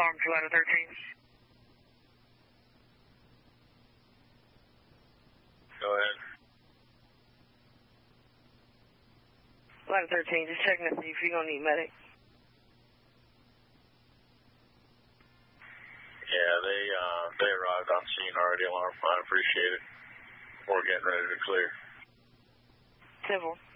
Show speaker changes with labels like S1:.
S1: Alarm to ladder 13.
S2: Go ahead.
S1: Ladder 13, just checking to see if you're going to need medic.
S2: Yeah, they arrived on scene already. Alarm 5, appreciate it. We're getting ready to clear.
S1: Simple.